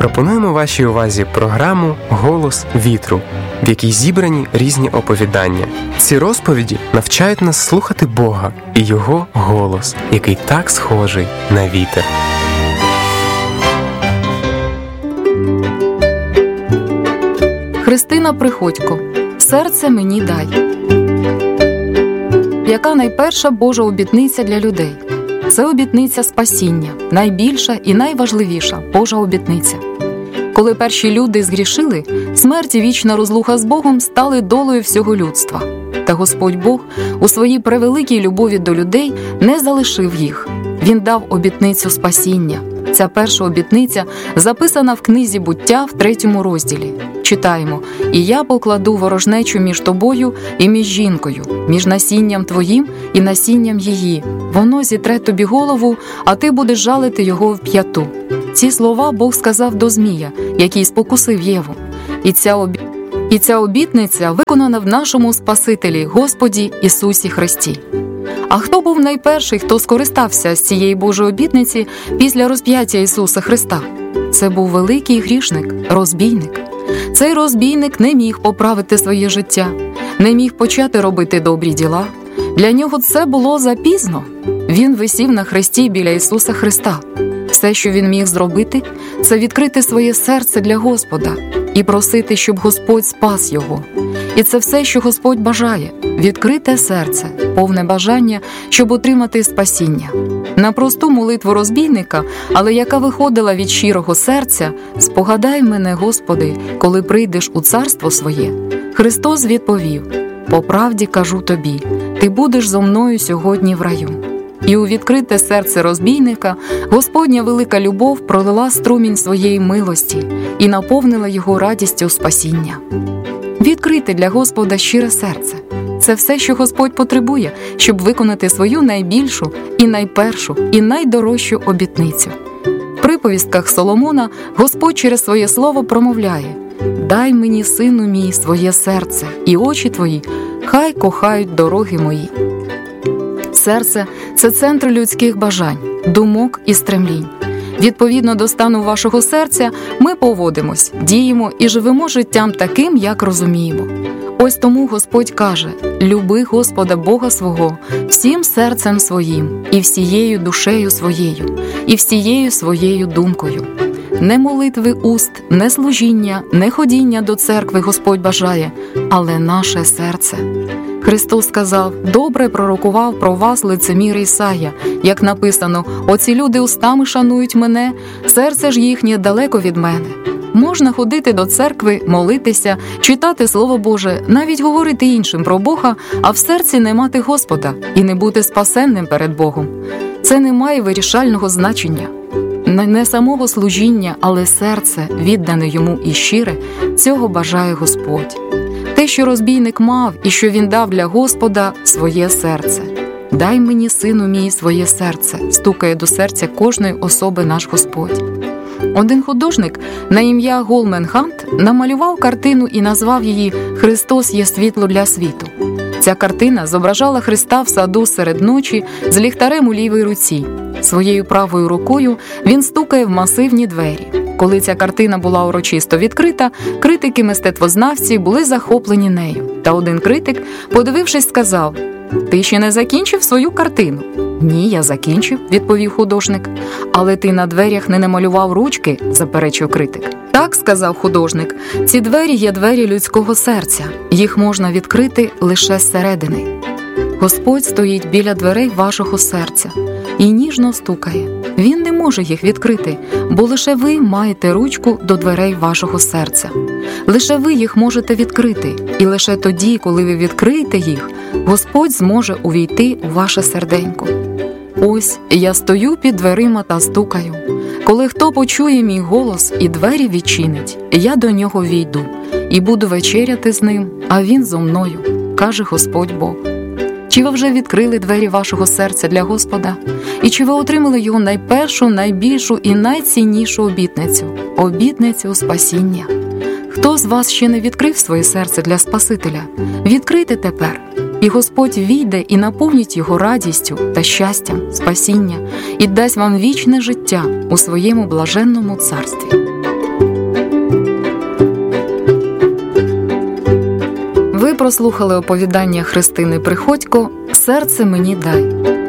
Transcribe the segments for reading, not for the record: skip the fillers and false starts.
Пропонуємо вашій увазі програму «Голос вітру», в якій зібрані різні оповідання. Ці розповіді навчають нас слухати Бога і Його голос, який так схожий на вітер. Христина Приходько. «Серце мені дай». Яка найперша Божа обітниця для людей? Це обітниця спасіння, найбільша і найважливіша Божа обітниця. Коли перші люди згрішили, смерть і вічна розлука з Богом стали долею всього людства. Та Господь Бог у своїй превеликій любові до людей не залишив їх. Він дав обітницю спасіння. Ця перша обітниця записана в книзі «Буття» в 3 розділі. Читаємо: «І я покладу ворожнечу між тобою і між жінкою, між насінням твоїм і насінням її. Воно зітре тобі голову, а ти будеш жалити його в п'яту». Ці слова Бог сказав до Змія, який спокусив Єву. І ця обітниця виконана в нашому Спасителі, Господі Ісусі Христі. А хто був найперший, хто скористався з цієї Божої обітниці після розп'яття Ісуса Христа? Це був великий грішник, розбійник. Цей розбійник не міг поправити своє життя, не міг почати робити добрі діла. Для нього це було запізно. Він висів на хресті біля Ісуса Христа. Все, що він міг зробити, це відкрити своє серце для Господа і просити, щоб Господь спас його. І це все, що Господь бажає – відкрите серце, повне бажання, щоб отримати спасіння. На просту молитву розбійника, але яка виходила від щирого серця: «Спогадай мене, Господи, коли прийдеш у царство своє», Христос відповів: «По правді кажу тобі, ти будеш зо мною сьогодні в раю». І у відкрите серце розбійника Господня велика любов пролила струмінь своєї милості і наповнила його радістю спасіння. Відкрити для Господа щире серце – це все, що Господь потребує, щоб виконати свою найбільшу і найпершу і найдорожчу обітницю. В приповістках Соломона Господь через своє слово промовляє: «Дай мені, сину мій, своє серце, і очі твої хай кохають дороги мої». Серце – це центр людських бажань, думок і стремлінь. Відповідно до стану вашого серця ми поводимось, діємо і живемо життям таким, як розуміємо. Ось тому Господь каже: «Люби Господа Бога свого всім серцем своїм, і всією душею своєю, і всією своєю думкою». Не молитви уст, не служіння, не ходіння до церкви Господь бажає, але наше серце. Христос сказав: «Добре пророкував про вас лицемір Ісая, як написано: оці люди устами шанують мене, серце ж їхнє далеко від мене». Можна ходити до церкви, молитися, читати Слово Боже, навіть говорити іншим про Бога, а в серці не мати Господа і не бути спасенним перед Богом. Це не має вирішального значення. Не самого служіння, але серце, віддане йому і щире, цього бажає Господь. Те, що розбійник мав і що він дав для Господа – своє серце. «Дай мені, сину мій, своє серце», стукає до серця кожної особи наш Господь. Один художник на ім'я Голмен Хант намалював картину і назвав її «Христос є світло для світу». Ця картина зображала Христа в саду серед ночі з ліхтарем у лівій руці. Своєю правою рукою він стукає в масивні двері. Коли ця картина була урочисто відкрита, критики-мистецтвознавці були захоплені нею. Та один критик, подивившись, сказав: «Ти ще не закінчив свою картину?» «Ні, я закінчив», – відповів художник. «Але ти на дверях не намалював ручки», – заперечив критик. «Так», – сказав художник, – «ці двері є двері людського серця. Їх можна відкрити лише зсередини». Господь стоїть біля дверей вашого серця і ніжно стукає. Він не може їх відкрити, бо лише ви маєте ручку до дверей вашого серця. Лише ви їх можете відкрити, і лише тоді, коли ви відкриєте їх, Господь зможе увійти у ваше серденько. Ось я стою під дверима та стукаю. Коли хто почує мій голос і двері відчинить, я до нього війду і буду вечеряти з ним, а він зо мною, каже Господь Бог. Чи ви вже відкрили двері вашого серця для Господа? І чи ви отримали його найпершу, найбільшу і найціннішу обітницю – обітницю спасіння? Хто з вас ще не відкрив своє серце для Спасителя? Відкрийте тепер, і Господь війде і наповнить його радістю та щастям, спасіння і дасть вам вічне життя у своєму блаженному царстві. Ви прослухали оповідання Христини Приходько «Серце мені дай».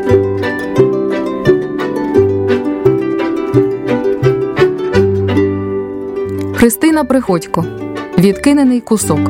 Христина Приходько. Відкинений кусок.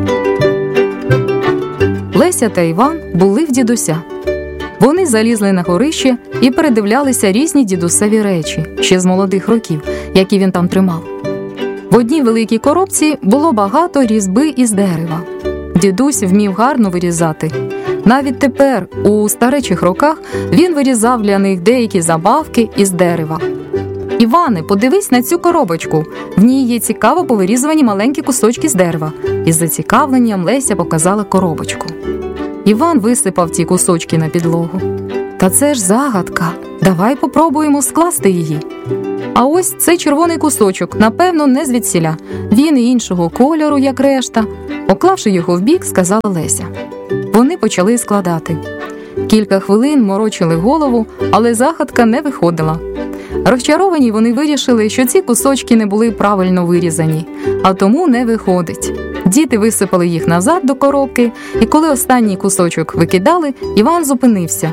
Леся та Іван були в дідуся. Вони залізли на горище і передивлялися різні дідусеві речі, ще з молодих років, які він там тримав. В одній великій коробці було багато різьби із дерева. Дідусь вмів гарно вирізати. Навіть тепер, у старечих роках, він вирізав для них деякі забавки із дерева. «Іване, подивись на цю коробочку. В ній є цікаво повирізувані маленькі кусочки з дерева». Із зацікавленням Леся показала коробочку. Іван висипав ті кусочки на підлогу. «Та це ж загадка. Давай попробуємо скласти її». «А ось цей червоний кусочок, напевно, не звідсіля. Він іншого кольору, як решта». Поклавши його вбік, сказала Леся. Вони почали складати. Кілька хвилин морочили голову, але загадка не виходила. Розчаровані вони вирішили, що ці кусочки не були правильно вирізані, а тому не виходить. Діти висипали їх назад до коробки, і коли останній кусочок викидали, Іван зупинився.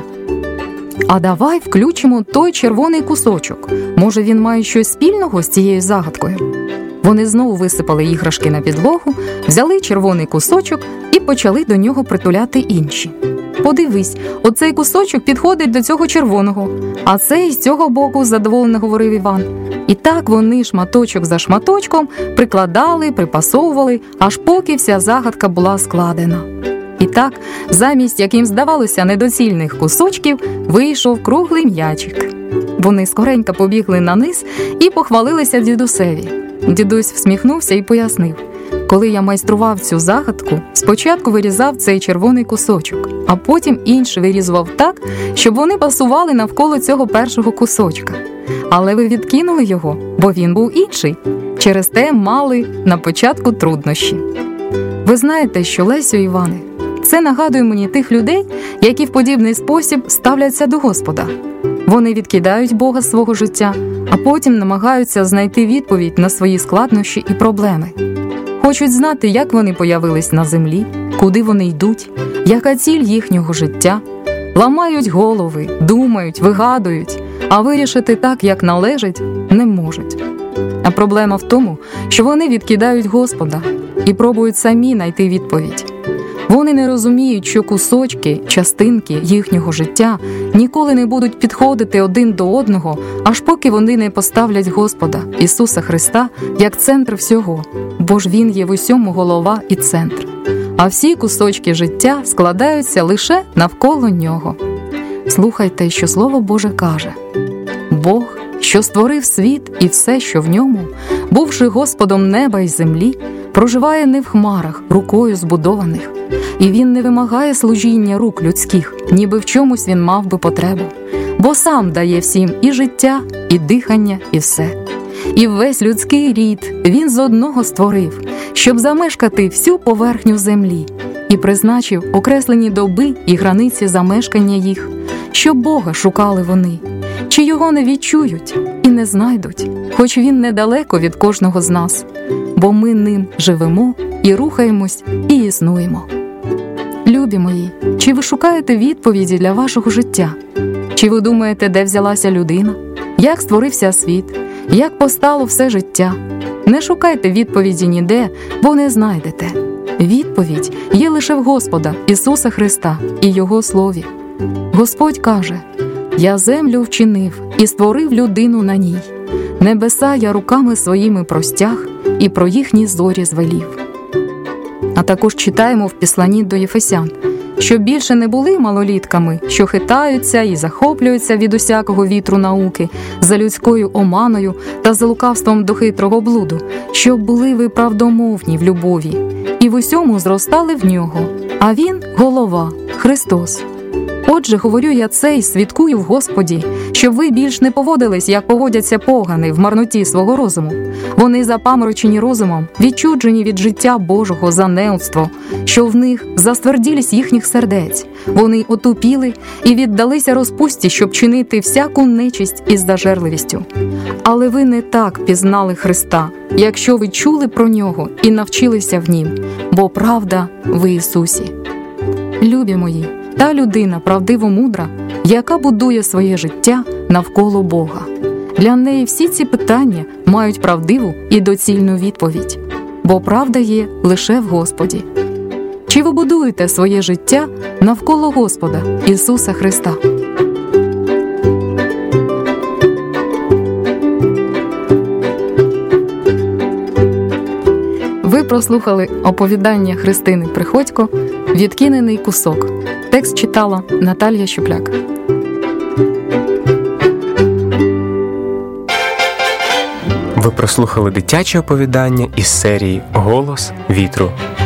«А давай включимо той червоний кусочок. Може, він має щось спільного з цією загадкою?» Вони знову висипали іграшки на підлогу, взяли червоний кусочок і почали до нього притуляти інші. «Подивись, оцей кусочок підходить до цього червоного, а цей з цього боку», – задоволено говорив Іван. І так вони шматочок за шматочком прикладали, припасовували, аж поки вся загадка була складена. І так, замість, яким здавалося, недоцільних кусочків, вийшов круглий м'ячик. Вони скоренько побігли на низ і похвалилися дідусеві. Дідусь всміхнувся і пояснив: «Коли я майстрував цю загадку, спочатку вирізав цей червоний кусочок, а потім інший вирізував так, щоб вони пасували навколо цього першого кусочка. Але ви відкинули його, бо він був інший. Через те мали на початку труднощі». Ви знаєте, що, Лесю, Іване, це нагадує мені тих людей, які в подібний спосіб ставляться до Господа. Вони відкидають Бога з свого життя, а потім намагаються знайти відповідь на свої складнощі і проблеми. Хочуть знати, як вони появились на землі, куди вони йдуть, яка ціль їхнього життя. Ламають голови, думають, вигадують, а вирішити так, як належить, не можуть. А проблема в тому, що вони відкидають Господа і пробують самі знайти відповідь. Вони не розуміють, що кусочки, частинки їхнього життя ніколи не будуть підходити один до одного, аж поки вони не поставлять Господа, Ісуса Христа, як центр всього, бо ж Він є в усьому голова і центр. А всі кусочки життя складаються лише навколо Нього. Слухайте, що Слово Боже каже. Бог, що створив світ і все, що в ньому, бувши Господом неба й землі, проживає не в хмарах, рукою збудованих. І Він не вимагає служіння рук людських, ніби в чомусь Він мав би потребу. Бо сам дає всім і життя, і дихання, і все. І весь людський рід Він з одного створив, щоб замешкати всю поверхню землі, і призначив окреслені доби і границі замешкання їх, щоб Бога шукали вони, чи Його не відчують і не знайдуть, хоч Він недалеко від кожного з нас, бо ми ним живемо і рухаємось і існуємо. Любі мої, чи ви шукаєте відповіді для вашого життя? Чи ви думаєте, де взялася людина? Як створився світ? Як постало все життя? Не шукайте відповіді ніде, бо не знайдете. Відповідь є лише в Господа, Ісуса Христа і Його Слові. Господь каже: «Я землю вчинив і створив людину на ній. Небеса я руками своїми простяг і про їхні зорі звелів». А також читаємо в Післанні до Єфесян, щоб більше не були малолітками, що хитаються і захоплюються від усякого вітру науки, за людською оманою та за лукавством до хитрого блуду, щоб були ви правдомовні в любові, і в усьому зростали в нього, а Він – голова, Христос. Отже, говорю я це й свідкую в Господі, щоб ви більш не поводились, як поводяться погани в марноті свого розуму. Вони запаморочені розумом, відчуджені від життя Божого за неудство, що в них за стверділість їхніх сердець. Вони отупіли і віддалися розпусті, щоб чинити всяку нечисть із зажерливістю. Але ви не так пізнали Христа, якщо ви чули про Нього і навчилися в Нім, бо правда в Ісусі. Любі мої, та людина правдиво мудра, яка будує своє життя навколо Бога. Для неї всі ці питання мають правдиву і доцільну відповідь, бо правда є лише в Господі. Чи ви будуєте своє життя навколо Господа Ісуса Христа? Ви прослухали оповідання Христини Приходько «Відкинений кусок». Текст читала Наталія Щупляк. Ви прослухали дитяче оповідання із серії «Голос вітру».